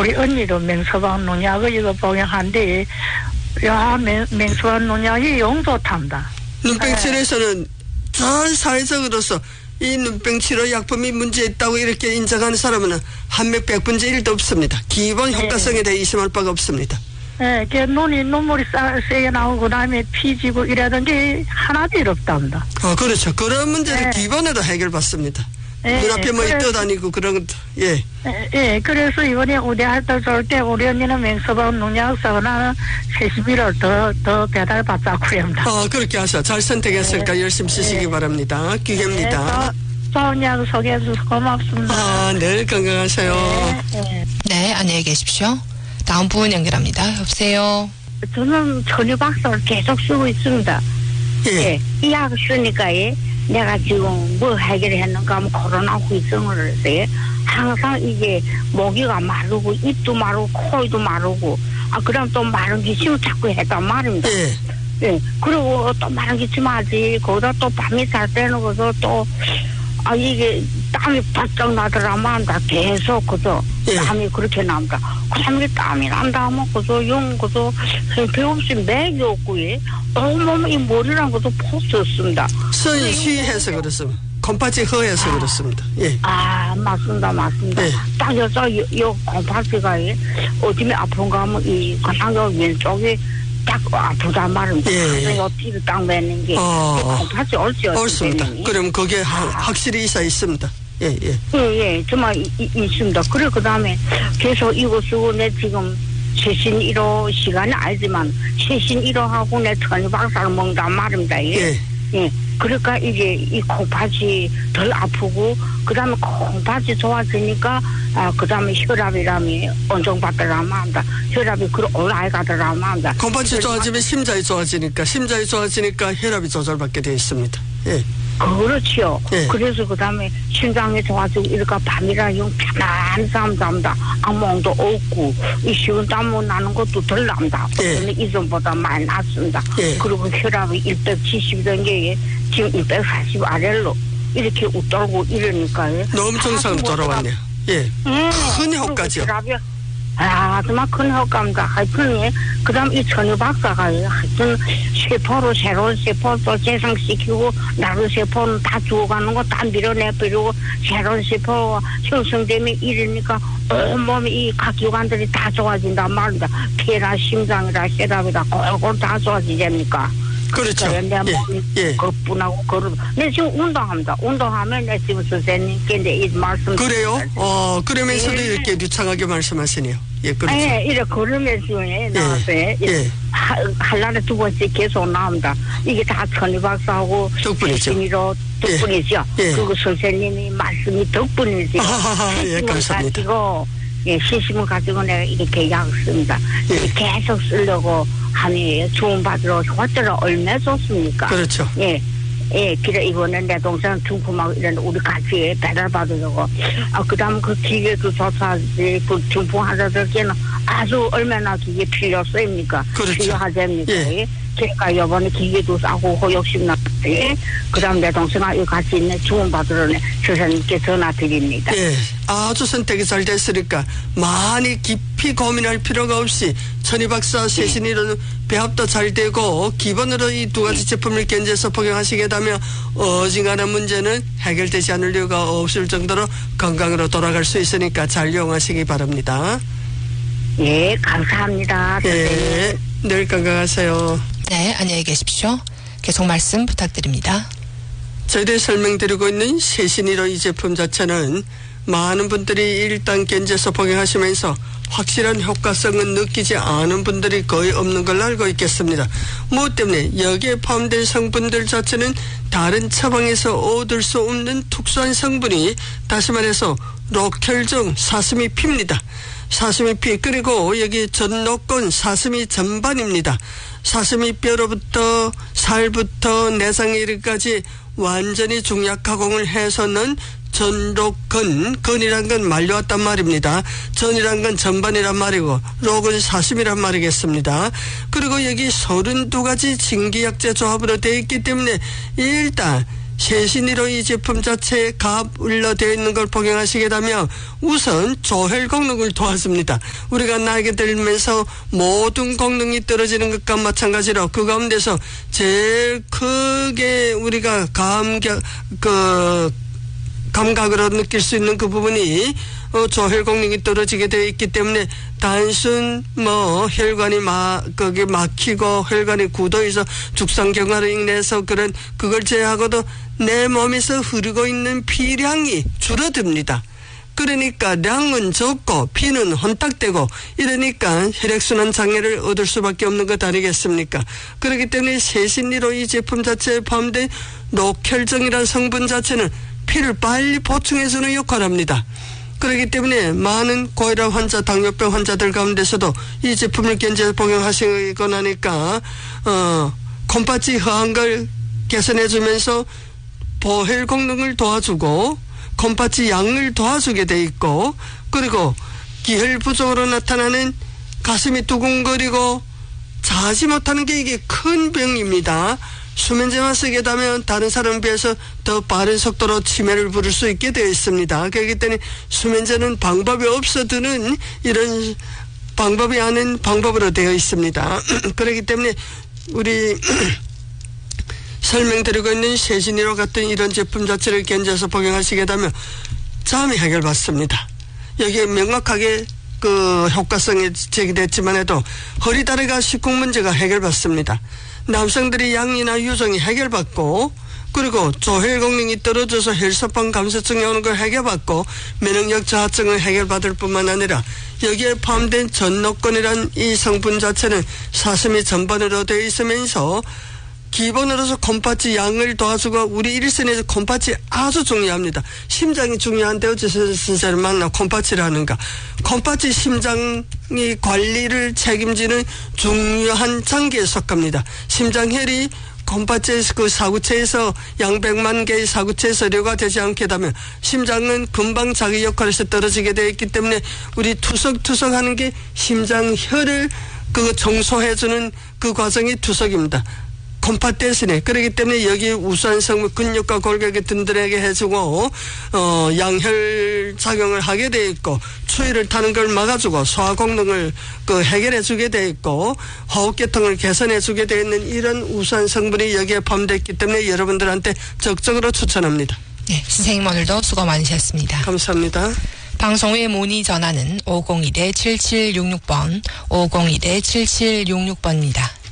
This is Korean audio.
우리 언니도 맹서방 농약을 이거 복용한데 야 맹서방 농약이 영 좋답니다. 눈병 치료에서는 전 사회적으로서 이 눈병 치료 약품이 문제 있다고 이렇게 인정하는 사람은 한몇 백분의 1도 없습니다. 기본 효과성에 대해 의심할 바가 없습니다. 네, 눈물이 세게 나오고 그다음에 피지고 이러던 게 하나도 없답니다. 그렇죠. 그런 문제는 기본으로 해결받습니다. 눈앞에 뭐 떠다니고 그런 것도, 예, 그래서 이번에 우대할 때 좋을 때 우리 언니는 맹서방 농약 사거나 세시미를 더 배달받자고 합니다. 그렇게 하셔. 잘 선택했으니까 열심히 쓰시기 바랍니다. 기회입니다. 좋은 약 소개해 주셔서 고맙습니다. 네, 건강하세요. 네, 안녕히 계십시오. 다음 분 연결합니다. 여보세요. 저는 천유박사를 계속 쓰고 있습니다. 이 약 쓰니까 내가 지금 뭐 해결했는가 하면 코로나 후유증을 했어요. 항상 이게 모기가 마르고 입도 마르고 코도 마르고 그럼 또 마른 기침 자꾸 했단 말입니다. 그리고 또 마른 기침 하지. 거기다 또 밤에 잘 때는 거서 또 이게 땀이 바짝 나더라만 다 계속 그저 땀이 그렇게 납니다. 그다음에 땀이 난다 하면 그저 배없이 맥이 없고 온몸 이 머리랑 것도 폭스였습니다. 손이 쉬해서 그렇습니다. 콩팥이 허해서 그렇습니다. 맞습니다. 딱 여자 요 콩팥이가 어디면 아픈가 하면 이 그냥 왼쪽에 딱 아프단 말입니다. 요 뒤로 딱 매는 게 콩팥이 옳습니다. 그럼 거기에 확실히 이사 있습니다. 정말 있습니다. 그래 그다음에 계속 이거 쓰고 내 지금 최신 1호 시간은 알지만 최신 1호하고 내 천유박사를 먹는단 말입니다. 그러니까 이제 이 콩팥이 덜 아프고 그다음에 콩팥이 좋아지니까 그다음에 혈압이라미 온정받더라면 한다. 혈압이 올라가더라면 한다. 콩팥이 좋아지면 심장이 좋아지니까 혈압이 조절받게 되어 있습니다. 그렇지요. 그래서 그다음에 심장이 좋아지고 이러니까 밤이라 영 편안한 잠 잔다. 악몽도 없고 이 식은 땀 나는 것도 덜 난다. 이전보다 많이 낫습니다. 그리고 혈압이 170던 게 지금 140 아래로 이렇게 웃돌고 이러니까요. 너무 정상으로 돌아왔네요. 큰 효과죠. 정말 큰 효과입니다. 하여튼, 그 다음 이 천유 박사가 하여튼 세포로 새로운 세포 또 재생시키고 나루 세포는 다 죽어가는 거 다 밀어내버리고 새로운 세포가 형성되면 이러니까 온몸이 이 각 기관들이 다 좋아진단 말입니다. 폐라 심장이라 혈압이라 골골 다 좋아지십니까? 그렇죠. 내 몸이 거뿐하고 거르고. 내 지금 운동합니다. 운동하면 내 지금 선생님께 이 말씀. 그래요? 그러면서도 이렇게 유창하게 말씀하시네요. 그렇죠. 이렇게 걸으면서 나왔어요. 할 날에 2번씩 계속 나옵니다. 이게 다 천유박사하고 덕분이죠. 덕분이죠. 그리고 선생님이 말씀이 덕분이지. 감사합니다. 시심을 가지고 내가 이렇게 약 씁니다. 계속 쓰려고 하니 주문받으러 호텔을 얼마나 좋습니까? 그렇죠. 그래 이번에 내 동생 중품하고 이런 우리 같이 배달받으려고 그 다음 그 기계도 좋다지 그 중품하자들께는 아주 얼마나 기계 필요했습니까? 그렇죠. 필요하답니까? 그러니까 이번에 기계도 싸고 욕심 났지. 그 다음 내 동생아 이 같이 있네 주문받으러 선생님께 전화 드립니다. 아주 선택이 잘 됐으니까 많이 깊이 고민할 필요가 없이 천희박사 세신이로는 배합도 잘 되고 기본으로 이 2가지 제품을 견제해서 복용하시게 되면 어지간한 문제는 해결되지 않을 이유가 없을 정도로 건강으로 돌아갈 수 있으니까 잘 이용하시기 바랍니다. 감사합니다. 선생님. 늘 건강하세요. 네, 안녕히 계십시오. 계속 말씀 부탁드립니다. 저희들이 설명드리고 있는 세신이로 이 제품 자체는 많은 분들이 일단 견제해서 복용하시면서 확실한 효과성은 느끼지 않은 분들이 거의 없는 걸로 알고 있겠습니다. 무엇 때문에 여기에 포함된 성분들 자체는 다른 처방에서 얻을 수 없는 특수한 성분이 다시 말해서 록혈중 사스미 피입니다. 사스미 피 그리고 여기 전노권 사스미 전반입니다. 사스미 뼈로부터 살부터 내장에 이르기까지 완전히 중약 가공을 해서는 전록건이란 건 말려왔단 말입니다. 전이란 건 전반이란 말이고 록은 사슴이란 말이겠습니다. 그리고 여기 32가지 진기약재 조합으로 되어 있기 때문에 일단 세신이로 이 제품 자체에 가압을로 되어 있는 걸 복용하시게 되면 우선 조혈功能을 도와줍니다. 우리가 나이가 들면서 모든功能이 떨어지는 것과 마찬가지로 그 가운데서 제일 크게 우리가 감각으로 느낄 수 있는 그 부분이 조혈功能이 떨어지게 되어 있기 때문에 단순 혈관이 거기 막히고 혈관이 굳어있어 죽상경화로 인해서 그걸 제외하고도 내 몸에서 흐르고 있는 피량이 줄어듭니다. 그러니까 량은 적고 피는 혼탁되고 이러니까 혈액순환 장애를 얻을 수밖에 없는 것 아니겠습니까? 그렇기 때문에 세신리로 이 제품 자체에 포함된 녹혈정이라는 성분 자체는 피를 빨리 보충해주는 역할을 합니다. 그렇기 때문에 많은 고혈압 환자, 당뇨병 환자들 가운데서도 이 제품을 견제해서 복용하시고 나니까 콩팥이 허한 걸 개선해주면서 보혈功能을 도와주고 콩팥이 양을 도와주게 돼 있고 그리고 기혈 부족으로 나타나는 가슴이 두근거리고 자지 못하는 게 이게 큰 병입니다. 수면제만 쓰게 되면 다른 사람에 비해서 더 빠른 속도로 치매를 부를 수 있게 되어 있습니다. 그렇기 때문에 수면제는 방법이 없어도는 이런 방법이 아닌 방법으로 되어 있습니다. 그렇기 때문에 우리 설명드리고 있는 세신이로 같은 이런 제품 자체를 견제해서 복용하시게 되면 잠이 해결받습니다. 여기에 명확하게 그 효과성이 제기됐지만 해도 허리다리가 식후 문제가 해결받습니다. 남성들이 양이나 유성이 해결받고 그리고 조혈功能이 떨어져서 혈소판 감소증이 오는 걸 해결받고 면역력 저하증을 해결받을 뿐만 아니라 여기에 포함된 전노권이란 이 성분 자체는 사슴이 전반으로 되어 있으면서 기본으로서 콩팥이 양을 도와주고 우리 일생에서 콩팥이 아주 중요합니다. 심장이 중요한데 어째서 선생을 만나 콩팥이라는가. 콩팥이 심장이 관리를 책임지는 중요한 장기에 속합니다. 심장혈이 콩팥의 그 사구체에서 양백만 개의 사구체에서 료가 되지 않게 되면 심장은 금방 자기 역할에서 떨어지게 되어 있기 때문에 우리 투석하는 게 심장혈을 정소해주는 그 과정이 투석입니다. 콩팥 대신에 그렇기 때문에 여기 우수한 성분 근육과 골격에 든든하게 해주고 양혈 작용을 하게 돼 있고 추위를 타는 걸 막아주고 소화功能을 해결해주게 돼 있고 호흡계통을 개선해주게 돼 있는 이런 우수한 성분이 여기에 포함됐기 때문에 여러분들한테 적극적으로 추천합니다. 네, 선생님 오늘도 수고 많으셨습니다. 감사합니다. 방송 후에 문의 전화는 501-7766번 501-7766번입니다.